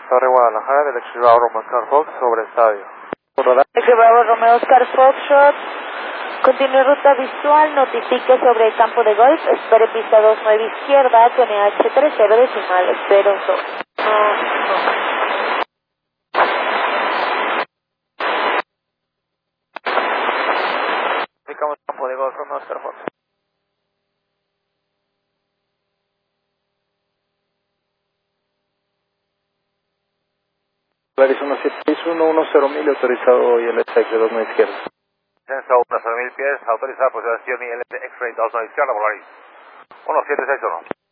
Torre Guadalajara, del X Bravo Romeo Oscar Fox, sobre estadio. X Bravo Romeo Oscar Foxtrot, continúe ruta visual, notifique sobre el campo de golf, espere pista 29 izquierda, TNH 30 decimal 02. Indicamos campo de golf Romeo Oscar Fox. Claris 1761, 10.000 autorizado y el X de 29 izquierda. Descenso 10.000 pies, autorizada posición y el X-Ray 29 izquierda, Polaris 1761.